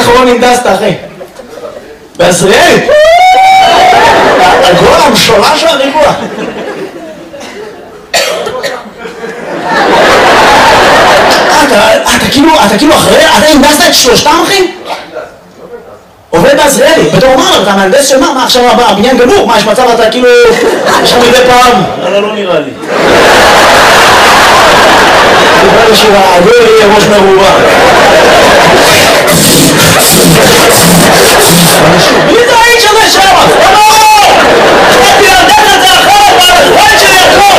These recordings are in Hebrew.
האחרון ננדסת, אחי? בעזריאלי? הגול המשולש של הריבוע. אתה כאילו אחרי, אתה ננדסת את שלושתם, אחי? עובד בעזריאלי, ואתה אומר, אתה מהנדס של מה עכשיו הבניין גמור? מה, יש מצב אתה כאילו... יש לך מדי פעם? לא נראה לי. נראה לי שהגול יהיה ראש מרובע. מי זה האיש הזה שם? באתי לדעת את זה אחרת, והזמן שלי הכל!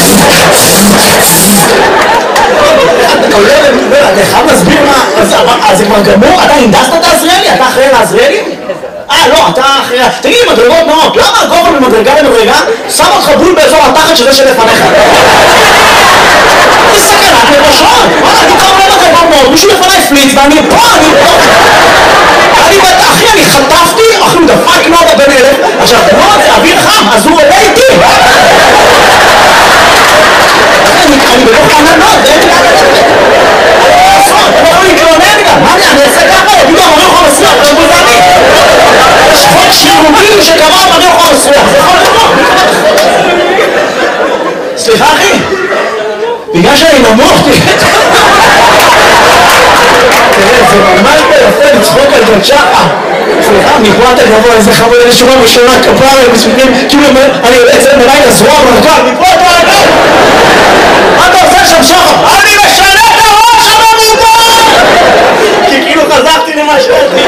אתה חייב להסביר מה... אז זה כבר גמור? אתה הנדסת את העזריאלי? אתה אחראי לעזריאלי? לא, אתה אחראי... תגיד לי, מדרגות נאות, למה הגובה ממדרגה למדרגה שם אותך בול באזור התחת שזה שלפניך? זה סכנת נפשות! אני קם למדרגות נאות, מישהו לפניי פליץ ואני פה, אחי, אני חטפתי, אחי, הוא דפק נודה בן אלף, עכשיו, נוד זה אוויר חם, אז הוא עולה איתי! אני בלוך ענן נוד, אין לי אני לא יכול להתלונן גם, מה אני אעשה ככה? יגידו, אני לא יכול לסריח, זה גוזני! יש חוק שירותי שקרה, אני לא יכול לסריח, זה יכול לקרות! סליחה, אחי? בגלל שאני נמוך, תראה, זה ממש ביפה לצחוק על ג'ון שחר. סליחה, מפה אתה גבוה, איזה חמוד, איזה שורה ראשונה, כפרה, מספיקים, כאילו אני יוצא מלילה לזרוע מרקל, מפה אתה רגל! מה אתה עושה שם שחר? אני משנה את הראש הממומן! כי כאילו חזרתי למה שאתי.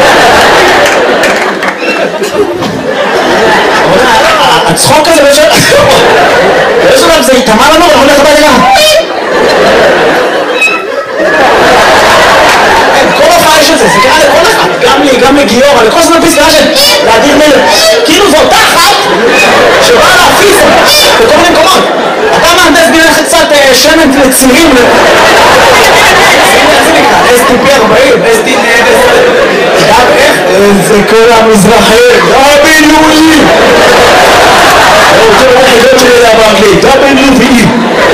הצחוק הזה באיזשהו דבר זה יתאמה לנו, אני הולך הביתה גם. כל הופעה יש את זה, זה קרה לכל אחד, גם לי, גם לגיורא, לכל זמן פיס קרה של להדיר מלך. כאילו זו אותה אחת שבאה להפיס בכל מיני מקומות. אתה מהנדס בינך קצת שמן לצירים. איך זה נקרא? STP40, איך? זה כל המזרחים, WE! זה לא היחידות שלי זה באנגלית, WE!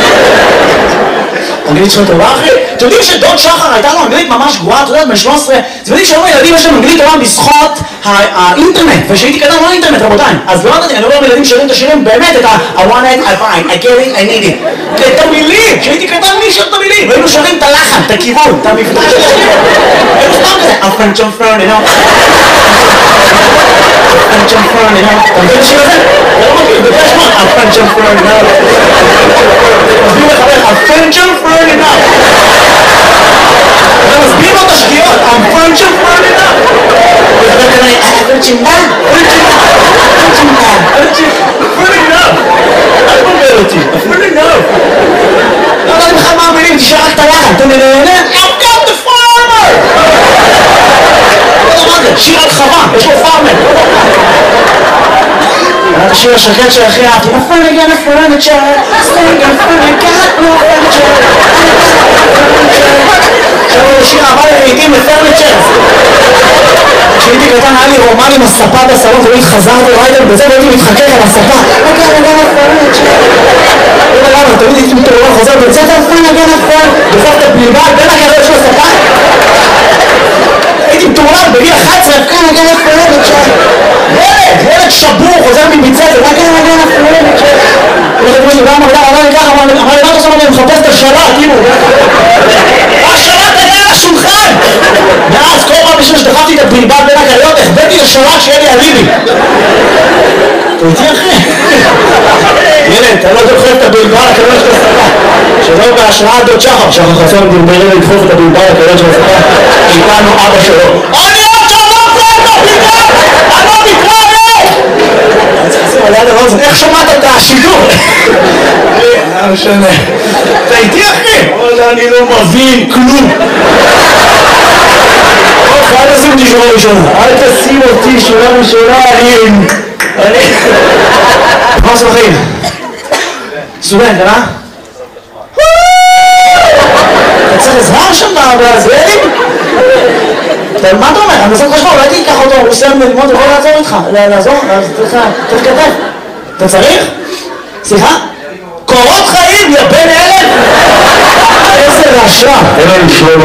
אנגלית שלך טובה, אחי? אתם יודעים שדוד שחר הייתה לו אנגלית ממש גרועה, אתה יודע, בן 13? אתם יודעים שהיום הילדים יש להם אנגלית טובה בזכות האינטרנט, ושהייתי קטן לא אינטרנט, רבותיי. אז לא ידעתי, אני לא רואה ילדים שרים את השירים, באמת את I want it, I find, I get it, I need it. את המילים, שהייתי קטן מי שר את המילים, והיינו שרים את הלחן, את הכיוון, את המבטא של השיר. היינו סתם כזה, I'm French on Fern, you know? French on Fern, you know? אתה מבין השיר הזה? אתה לא מכיר, בגלל שמות, I'm French on Fern, you know? מסביר לחבר, I'm French on Fern, you know? אתה מסביר לו את השגיאות, I'm French on Fern, you know? וחבר כזה, פרצ'ינדן, אל תבלבל אותי, אפילו לא יודעת בכלל מה המילים, תשאר רק את היחד, אתה נהנה, I've got the farmer! לא יודע מה זה, שיר על חווה, יש לו פארמר. את השיר השקט של הכי אהבתי, I'm finally gonna furniture, I'm finally got no furniture, שיר אהבה לעיתים לפרניצ'ר. כשהייתי קטן היה לי רומן עם הספה בסלון, תמיד חזרתי ריידר בזה והייתי מתחכך על הספה. תמיד הייתי מתעורר חוזר בית ספר, דופק את הבלבל בין הגריות של הספה. הייתי מתעורר בגיל 11, ילד שבור חוזר מבית ספר. אמר לי, מה אתה שם אני מחפש את השלט, כאילו. השלט היה לשולחן! ואז כל פעם בשביל שדחפתי את הבלבל בין הגריות, החבאתי לשלט שיהיה לי אליבי. אתה איתי אחי? ילד, אתה לא דוחף את הבלבל לקריות של הספה. שזהו בהשראת דוד שחר, שחר חסון דרברי לדחוף את הבלבל לקריות של הספה. איתנו אבא שלו. אני עוד שמעת את הבלבל! אני לא מתראה! אני צריך לשים עליה דבר הזה, איך שמעת את השידור? לא משנה. אתה איתי אחי? אני לא מבין כלום. אל תשים אותי שורה ראשונה. אל תשים אותי שורה ראשונה, אני... מה עושה בחיים? סטודנט, אה? אתה צריך עזרה שם בעזריאלים? מה אתה אומר? אני מנסה חשבון, אולי תיקח אותו, הוא סיים ללמוד, הוא יכול לעזור איתך. לעזור? צריך כתב. אתה צריך? סליחה? קורות חיים, יא בן אלף! איזה רשע!